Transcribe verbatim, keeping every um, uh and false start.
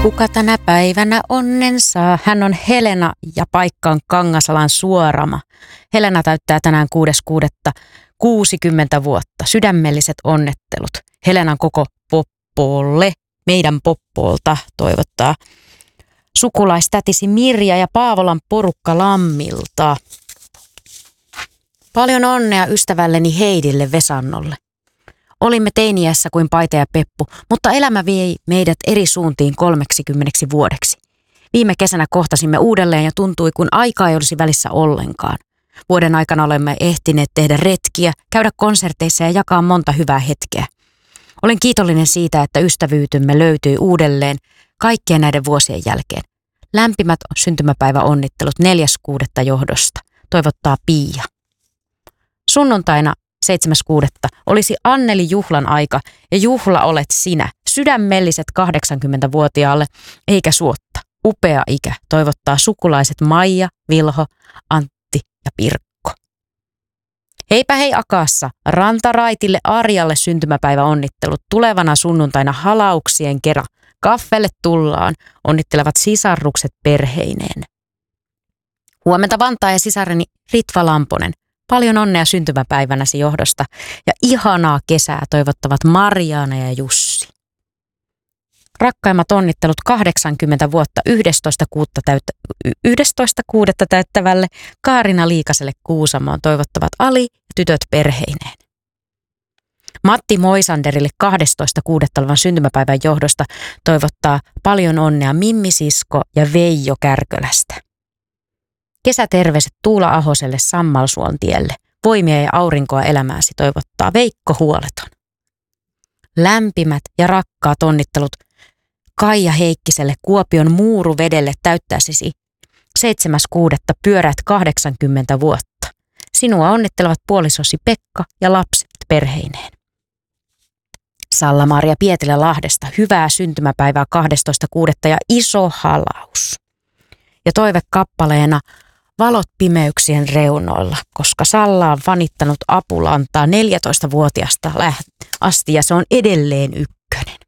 Kuka tänä päivänä onnen saa? Hän on Helena ja paikka on Kangasalan Suorama. Helena täyttää tänään kuudes kuudetta kuusikymmentä vuotta. Sydämelliset onnettelut. Helenan koko Poppoolle, meidän Poppoolta toivottaa sukulaistätisi Mirja ja Paavolan porukka Lammilta. Paljon onnea ystävälleni Heidille Vesannolle. Olimme teiniässä kuin Paita ja Peppu, mutta elämä vei meidät eri suuntiin kolmeksikymmeneksi vuodeksi. Viime kesänä kohtasimme uudelleen ja tuntui, kun aikaa ei olisi välissä ollenkaan. Vuoden aikana olemme ehtineet tehdä retkiä, käydä konserteissa ja jakaa monta hyvää hetkeä. Olen kiitollinen siitä, että ystävyytymme löytyi uudelleen kaikkien näiden vuosien jälkeen. Lämpimät syntymäpäiväonnittelut neljäs kuudetta johdosta, toivottaa Pia. Sunnuntaina seitsemäs kuudetta olisi Anneli juhlan aika ja juhla olet sinä, sydämelliset kahdeksankymmentävuotiaalle eikä suotta. Upea ikä, toivottaa sukulaiset Maija, Vilho, Antti ja Pirkko. Heipä hei Akaassa, Rantaraitille Arjalle syntymäpäiväonnittelut tulevana sunnuntaina halauksien kera. Kaffelle tullaan, onnittelevat sisarrukset perheineen. Huomenta Vantaa ja sisareni Ritva Lamponen. Paljon onnea syntymäpäivänäsi johdosta ja ihanaa kesää toivottavat Marjaana ja Jussi. Rakkaimmat onnittelut kahdeksankymmentä vuotta yhdestoista kuudetta täyttävälle Kaarina Liikaselle Kuusamoon toivottavat Ali ja tytöt perheineen. Matti Moisanderille kahdestoista kuudetta olevan syntymäpäivän johdosta toivottaa paljon onnea Mimmi Sisko ja Veijo Kärkölästä. Kesäterveiset Tuula Ahoselle Sammalsuon tielle. Voimia ja aurinkoa elämääsi toivottaa Veikko Huoleton. Lämpimät ja rakkaat onnittelut Kaija Heikkiselle Kuopion Muuruvedelle täyttäisisi seitsemäs kuudetta pyöräät kahdeksankymmentä vuotta. Sinua onnittelevat puolisosi Pekka ja lapset perheineen. Salla-Maria Pietilä Lahdesta, hyvää syntymäpäivää kahdestoista kuudetta ja iso halaus. Ja toive kappaleena Valot pimeyksien reunoilla, koska Salla on fanittanut Apulantaa neljätoistavuotiaasta asti ja se on edelleen ykkönen.